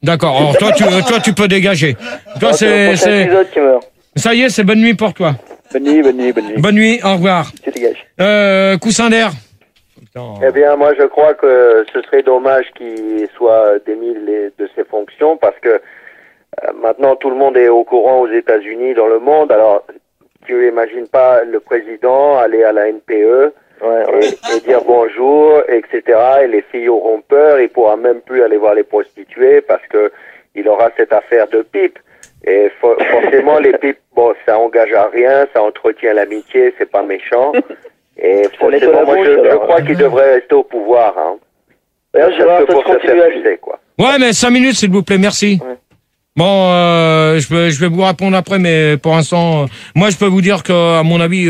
D'accord. Alors toi tu peux dégager. Toi c'est épisode qui meurt. ça y est, c'est bonne nuit pour toi. Bonne nuit, bonne nuit, bonne nuit. Bonne nuit, au revoir. Tu dégages. Coussin d'air. Eh bien, moi, je crois que ce serait dommage qu'il soit démis de ses fonctions parce que maintenant, tout le monde est au courant aux États-Unis, dans le monde. Alors, tu imagines pas le président aller à la NPE et dire bonjour, etc. Et les filles auront peur. Il pourra même plus aller voir les prostituées parce que il aura cette affaire de pipe. Et forcément, les pipes, bon, ça engage à rien, ça entretient l'amitié, c'est pas méchant. Et forcément, moi, je crois qu'il devrait rester au pouvoir. Hein. D'ailleurs, Gérard, toi, tu continues à sucer, quoi. Ouais, mais 5 minutes, s'il vous plaît, merci. Ouais. Bon, je vais vous répondre après, mais pour l'instant, moi, je peux vous dire qu'à mon avis,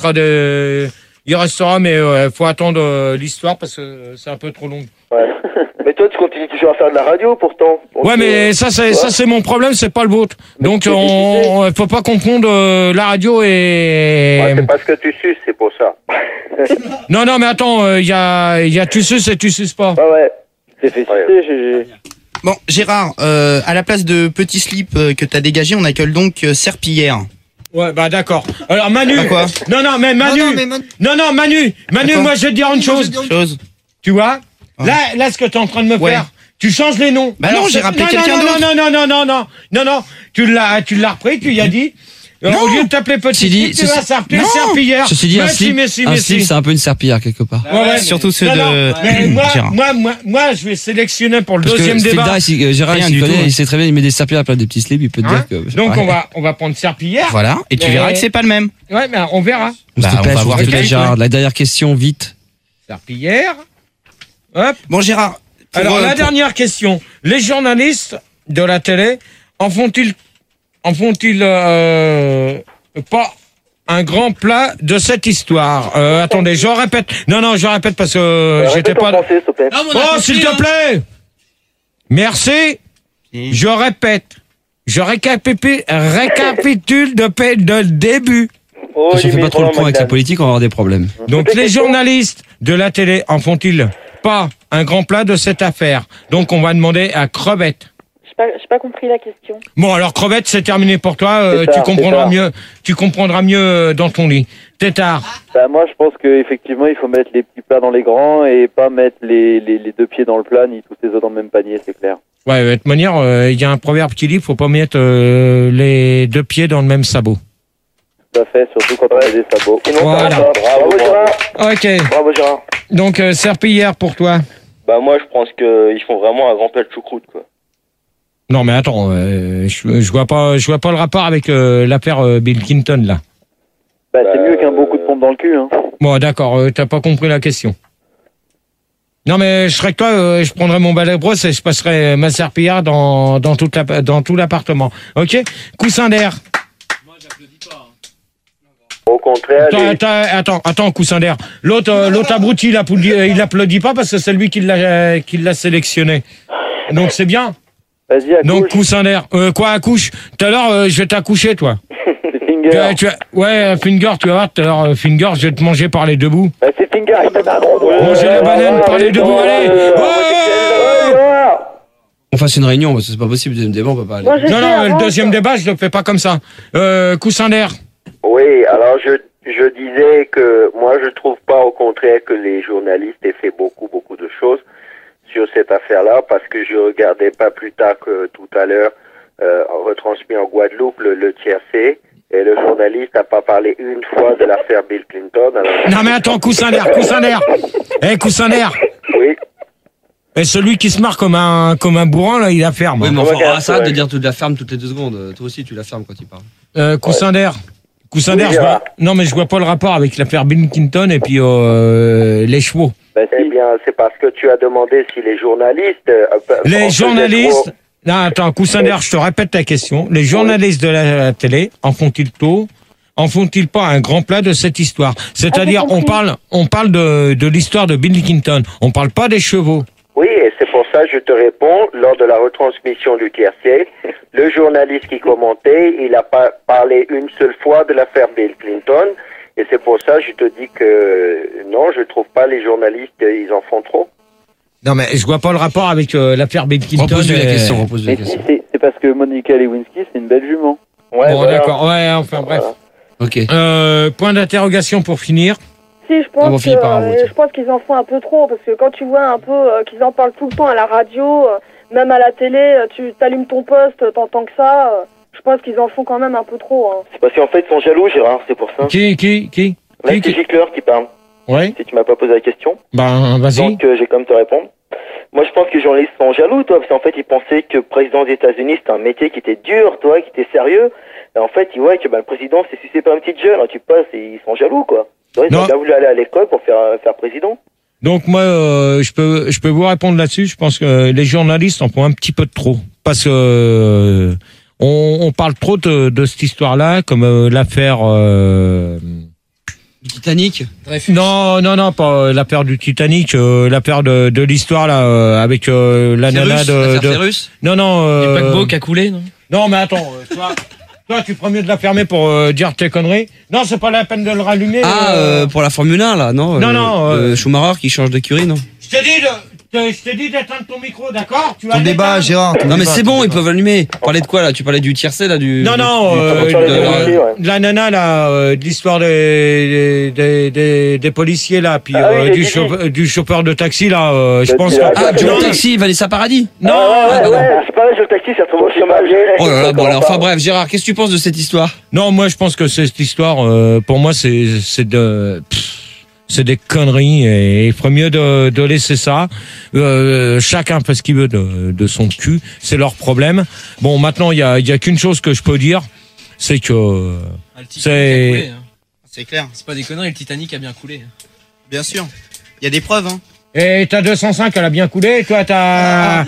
il restera, mais faut attendre l'histoire parce que c'est un peu trop long. Ouais. Mais toi, tu continues toujours à faire de la radio, pourtant. Donc, ouais, mais ça, c'est mon problème, c'est pas le vôtre. Donc, faut pas confondre la radio et... Ouais, c'est parce que tu suces, c'est pour ça. Non, mais attends, il y a tu suces et tu suces pas. Ah ouais, c'est fait sucer, GG. Bon, Gérard, à la place de Petit Slip que t'as dégagé, on accueille donc Serpillière. Ouais, bah d'accord. Alors Manu. Bah quoi? Non, mais Manu. Non, Manu, moi je vais te dire une chose. Tu vois? Ouais. Là, ce que t'es en train de me faire, tu changes les noms. Bah non, j'ai rappelé quelqu'un d'autre. Non, tu l'as repris, tu y as dit. Au lieu de t'appeler Petit Slip, tu vas s'appeler Serpillière. Ceci dit, un slip, c'est un peu une serpillière quelque part. Ouais, surtout ceux de Gérard. Moi, je vais sélectionner pour le deuxième débat. Gérard, il sait très bien, il met des serpillères à la place des petits slips, il peut te dire que... Donc, on va prendre Serpillière. Voilà, et tu verras que c'est pas le même. Ouais, mais on verra. On va voir Gérard. La dernière question, vite. Serpillière. Hop. Bon, Gérard. Alors, la dernière question. Les journalistes de la télé en font-ils pas un grand plat de cette histoire? Attendez, je répète. Non, je répète parce que j'étais pas... Français, s'il te plaît. Oh, s'il te plaît. Merci. Je répète. Je récapitule depuis le début. Si on fait pas trop le point avec les politiques, on va avoir des problèmes. Donc, les journalistes de la télé en font-ils pas un grand plat de cette affaire? Donc, on va demander à Crevette. J'ai pas compris la question. Bon, alors Crevette, c'est terminé pour toi. Tu comprendras mieux dans ton lit. Tétard. Bah, moi, je pense qu'effectivement, il faut mettre les petits plats dans les grands et pas mettre les deux pieds dans le plat ni tous les œufs dans le même panier, c'est clair. Ouais, de toute manière, il y a un proverbe qui dit, faut pas mettre les deux pieds dans le même sabot. Tout à fait, surtout quand on a des sabots. Voilà. Bravo, Gérard. Ok. Bravo, Gérard. Donc, Serpillière pour toi. Bah, moi, je pense qu'ils font vraiment un grand plat de choucroute, quoi. Non, mais attends, je vois pas le rapport avec l'affaire Bill Clinton, là. Bah, c'est mieux qu'un beau coup de pompe dans le cul, hein. Bon, d'accord, t'as pas compris la question. Non, mais je serais que toi, je prendrais mon balai brosse et je passerais ma serpillière dans tout l'appartement. Ok? Coussin d'air. Moi, j'applaudis pas. Au contraire. Attends, coussin d'air. L'autre abruti, il applaudit pas parce que c'est lui qui l'a sélectionné. Donc c'est bien. Vas-y, accouche. Donc coussin d'air. Quoi, accouche? Tout à l'heure, je vais t'accoucher, toi. C'est Finger. Ouais, Finger, tu vas voir, tout à l'heure, Finger, je vais te manger par les deux bouts. Bah, c'est Finger, il t'a un gros doigt. Manger la banane par les deux bouts, allez. On fasse une réunion, parce que c'est pas possible, le deuxième débat, on peut pas aller. Non, le deuxième débat, je le fais pas comme ça. Coussin d'air. Oui, alors je disais que moi je trouve pas au contraire que les journalistes aient fait beaucoup de choses sur cette affaire-là, parce que je regardais pas plus tard que tout à l'heure retransmis en Guadeloupe le tiercé, et le journaliste n'a pas parlé une fois de l'affaire Bill Clinton. Alors... Non mais attends, coussin d'air. Coussin d'air. Oui. Et celui qui se marre comme un bourrin, là, il la ferme. Oui, mais enfin, ça arrête de dire tu la fermes toutes les 2 secondes. Toi aussi, tu la fermes quand il parle. Coussin d'air. Non, mais je vois pas le rapport avec l'affaire Bill Clinton et puis les chevaux. Eh bien, c'est parce que tu as demandé si les journalistes... Non, attends, coussin d'air, je te répète ta question. Les journalistes de la télé en font-ils pas un grand plat de cette histoire? C'est-à-dire, on parle de l'histoire de Bill Clinton. On parle pas des chevaux. Oui, et c'est pour ça que je te réponds, lors de la retransmission du tiercé, le journaliste qui commentait, il n'a pas parlé une seule fois de l'affaire Bill Clinton, et c'est pour ça que je te dis que non, je trouve pas les journalistes, ils en font trop. Non, mais je vois pas le rapport avec l'affaire Bill Clinton. Repose-lui la question, repose-lui la Mais question. si, c'est parce que Monica Lewinsky, c'est une belle jument. Ouais, Bon, voilà. d'accord. Ouais, enfin, bref. Ok. Point d'interrogation pour finir. Si, je On va pense finir par un mot, tiens. je pense qu'ils en font un peu trop, parce que quand tu vois un peu qu'ils en parlent tout le temps à la radio, même à la télé, tu t'allumes ton poste, t'entends que ça, je pense qu'ils en font quand même un peu trop. Hein. C'est parce qu'en fait, ils sont jaloux, Gérard, c'est pour ça. Qui Là, c'est Gicleur qui parle, Ouais. si tu m'as pas posé la question. Ben, vas-y. Donc, j'ai comme te répondre. Moi, je pense que les journalistes sont jaloux, toi, parce qu'en fait, ils pensaient que président des États-Unis, c'était un métier qui était dur, toi, qui était sérieux. Et en fait, ils voient que le président, c'est sucé par un petit jeune. Alors, tu passes et ils sont jaloux, quoi. Toi, ils Non. ont bien voulu aller à l'école pour faire président. Donc moi, je peux vous répondre là-dessus. Je pense que les journalistes en font un petit peu de trop, parce que on parle trop de cette histoire-là, comme l'affaire. Du Titanic. Non, pas l'affaire du Titanic, l'affaire de l'histoire là avec la nana de. Ferrus. Non. Le paquebot qui a coulé, non? Non, mais attends, toi, tu ferais mieux de la fermer pour dire tes conneries. Non, c'est pas la peine de le rallumer. Pour la Formule 1, là, non? Non. Schumacher qui change d'écurie, non? Je t'ai dit d'éteindre ton micro, d'accord? Tu vas Ton débat, l'éteindre. Gérard. Non, mais c'est bon, ils peuvent allumer. Parler de quoi, là? Tu parlais du tiercé, là, du. Non, de la nana là, de l'histoire des policiers là, puis du chauffeur de taxi là, je pense. Joe Taxi, Vanessa Paradis. Ouais, c'est pareil, le taxi, ça se trouve au chômage. Oh là là, bon, alors, enfin bref, Gérard, qu'est-ce que tu penses de cette histoire? Non, moi je pense que cette histoire, pour moi c'est des conneries et il ferait mieux de laisser ça. Chacun fait ce qu'il veut de son cul, c'est leur problème. Bon, maintenant il y a qu'une chose que je peux dire, c'est que c'est C'est clair. C'est pas des conneries, le Titanic a bien coulé. Bien sûr. Il y a des preuves, hein. et t'as 205, elle a bien coulé. Et toi t'as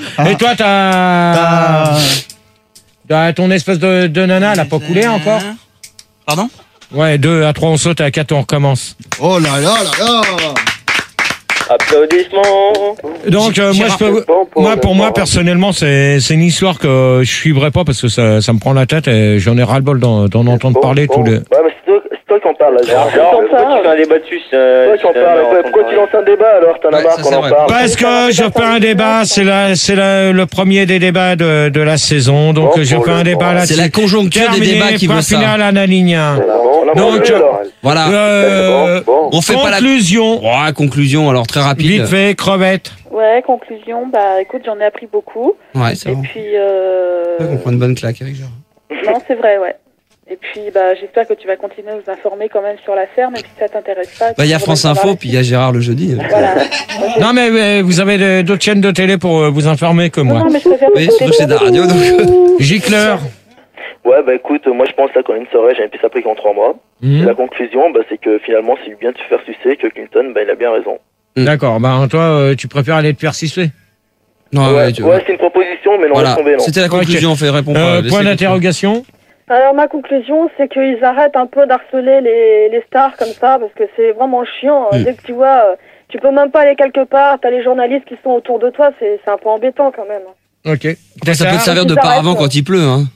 ton espèce de nana, elle a pas coulé encore. Pardon? Ouais, 2 à 3 on saute, à 4 on recommence. Oh là là là là. Applaudissements. Donc pour moi personnellement c'est une histoire que je suivrai pas parce que ça me prend la tête et j'en ai ras le bol d'en entendre parler tous les. Ouais, mais c'est toi qui en parles, là, Gérard. Pourquoi Pourquoi tu fais un débat dessus? Toi qui en parles. Pourquoi tu lances un débat, alors? T'en as marre qu'on en parle. Parce que je fais un débat, c'est le premier des débats de la saison, donc je fais un débat là-dessus. C'est la conjoncture des débats qui veut ça. Final à la ligne 1. Donc, Voilà. On fait pas la conclusion. Ouais, conclusion, alors très rapide. Vite fait, crevette. Ouais, conclusion, écoute, j'en ai appris beaucoup. Ouais, c'est Et bon. puis, On prend une bonne claque avec Gérard. non, c'est vrai, ouais. Et puis, j'espère que tu vas continuer à nous informer quand même sur l'affaire, même si ça t'intéresse pas. Il y a France Info, puis il y a Gérard le jeudi. Voilà. Non mais vous avez d'autres chaînes de télé pour vous informer que moi. Non, mais je préfère Oui, surtout que c'est de la radio, donc. Gicleur. Ouais, écoute, moi je pense là qu'on a une soirée, j'ai pu s'appliquer en 3 mois. Et la conclusion, c'est que finalement, c'est bien de se faire sucer, que Clinton, il a bien raison. D'accord, toi tu préfères aller te faire siffler. Non, Ouais, c'est une proposition, mais non, Voilà, laisse tomber, non. c'était la conclusion, on fait répondre pas. Point d'interrogation. Alors, ma conclusion, c'est qu'ils arrêtent un peu d'harceler les stars comme ça, parce que c'est vraiment chiant. Dès que tu vois, tu peux même pas aller quelque part, t'as les journalistes qui sont autour de toi, c'est un peu embêtant quand même. Ok. Ça peut te servir de paravent quand il pleut, hein.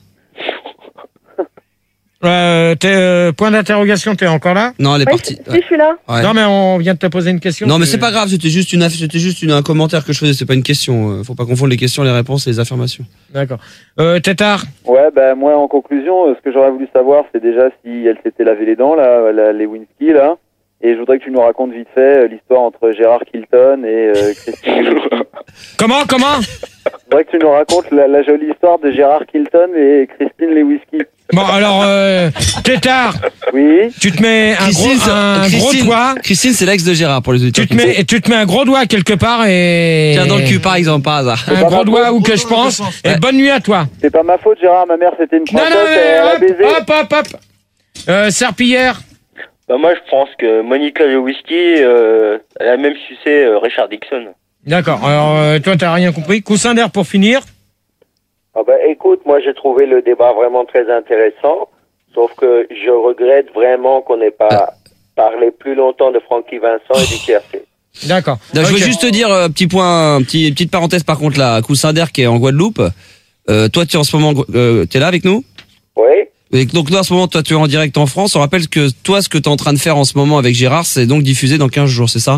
Point d'interrogation, t'es encore là? Non, elle est Oui, partie. si, je suis là. Ouais. Non mais on vient de te poser une question. Non, mais c'est pas grave, c'était juste un commentaire que je faisais, c'est pas une question. Faut pas confondre les questions, les réponses et les affirmations. D'accord. Tétard. Ouais, moi en conclusion, ce que j'aurais voulu savoir, c'est déjà si elle s'était lavé les dents, la Lewinsky, là. Et je voudrais que tu nous racontes vite fait l'histoire entre Gérard Kilton et Christine Lewinsky. Comment Je voudrais que tu nous racontes la jolie histoire de Gérard Kilton et Christine Lewinsky. Bon alors, Tétard. Oui. Tu te mets un gros doigt. Christine, c'est l'ex de Gérard pour les auditeurs. Tu te mets un gros doigt quelque part et. Tiens, dans le cul, par exemple, par hasard. Un gros doigt où que je pense. Et bonne nuit à toi. C'est pas ma faute, Gérard, ma mère c'était une princesse, elle a baisé. Hop. Serpillière. Moi, je pense que Monica Lewinsky, elle a même sucé Richard Nixon. D'accord. Alors, toi, t'as rien compris. Coussin d'air pour finir. Écoute, moi j'ai trouvé le débat vraiment très intéressant, sauf que je regrette vraiment qu'on n'ait pas parlé plus longtemps de Francky Vincent et du tiercé. D'accord. Je veux juste te dire, petite parenthèse par contre là, Coussin d'air qui est en Guadeloupe. Toi, tu es en ce moment, t'es là avec nous? Oui. Et donc là, en ce moment, toi, tu es en direct en France. On rappelle que toi, ce que tu es en train de faire en ce moment avec Gérard, c'est donc diffusé dans 15 jours, c'est ça?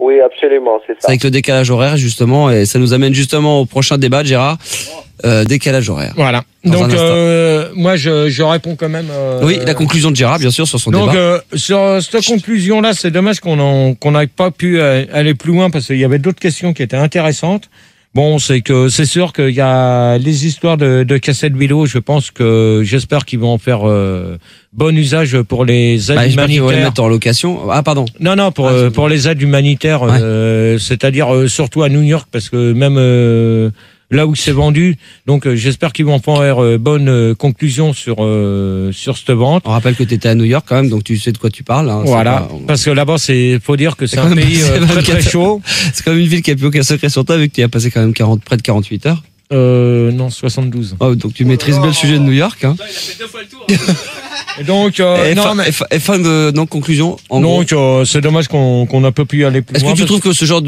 Oui, absolument, c'est C'est ça. avec le décalage horaire justement, et ça nous amène justement au prochain débat, Gérard. Décalage horaire. Voilà. Dans Donc un instant. moi je réponds quand même. Oui, la conclusion de Gérard, bien sûr, sur son Donc débat. sur cette conclusion là, c'est dommage qu'on n'ait pas pu aller plus loin parce qu'il y avait d'autres questions qui étaient intéressantes. Bon, c'est sûr qu'il y a les histoires de cassettes vidéo. J'espère qu'ils vont en faire bon usage pour les aides J'espère qu'ils vont les humanitaires. mettre en location. Ah, pardon. Non, pour les aides humanitaires, Ouais. c'est-à-dire surtout à New York, parce que même là où c'est vendu, donc j'espère qu'ils vont faire bonne conclusion sur cette vente. On rappelle que tu étais à New York quand même, donc tu sais de quoi tu parles. Hein. Voilà, parce que là-bas, faut dire que c'est un pays très très chaud. C'est quand même une ville qui a plus aucun secret sur toi, vu que tu y as passé quand même près de 48 heures. Non, 72. Oh, donc tu maîtrises bien le sujet de New York. Hein. Il a fait 2 fois le tour. Et donc, et fin de conclusion. En gros. donc c'est dommage qu'on n'a pas pu aller plus Est-ce loin. que tu trouves que ce genre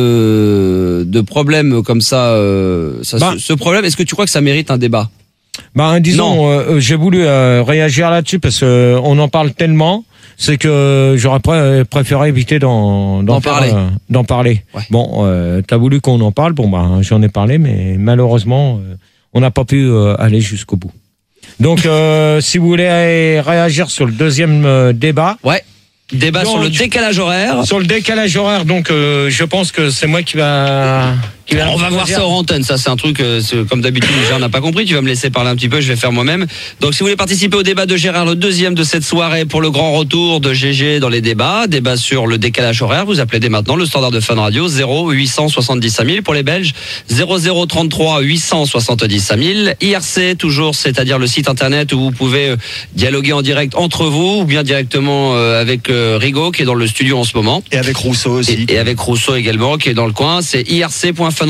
de problème comme ça, ce problème, est-ce que tu crois que ça mérite un débat? Disons, j'ai voulu réagir là-dessus parce que on en parle tellement, c'est que j'aurais préféré éviter d'en parler. Ouais. Bon, t'as voulu qu'on en parle, j'en ai parlé, mais malheureusement, on n'a pas pu aller jusqu'au bout. Donc, si vous voulez réagir sur le deuxième débat. Ouais. Débat Donc, sur le décalage horaire. Sur le décalage horaire, donc je pense que c'est moi qui va. On va voir ça hors antenne, ça c'est un truc, comme d'habitude Gérard n'a pas compris, tu vas me laisser parler un petit peu, je vais faire moi-même. Donc si vous voulez participer au débat de Gérard, le deuxième de cette soirée pour le grand retour de GG dans les débats, débat sur le décalage horaire, vous appelez dès maintenant le standard de Fun Radio 0870 5000 pour les Belges, 0033 870 5000, IRC toujours, c'est-à-dire le site internet où vous pouvez dialoguer en direct entre vous ou bien directement avec Rigaud qui est dans le studio en ce moment. Et avec Rousseau aussi. Et avec Rousseau également qui est dans le coin, c'est irc.funradio.fr.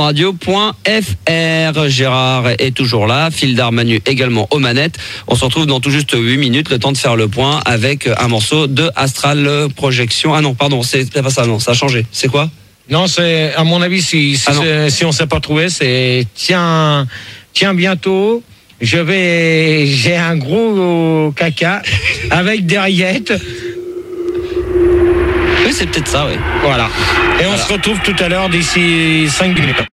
Gérard est toujours là, Fildar Manu également aux manettes. On se retrouve dans tout juste 8 minutes, le temps de faire le point avec un morceau de Astral Projection. Ah non, pardon, c'est pas ça, non, ça a changé. C'est quoi? Non, c'est à mon avis, si on s'est pas trouvé, c'est tiens bientôt. J'ai un gros caca avec des rillettes. Oui, c'est peut-être ça, oui. Voilà. Et on se retrouve tout à l'heure d'ici 5 minutes.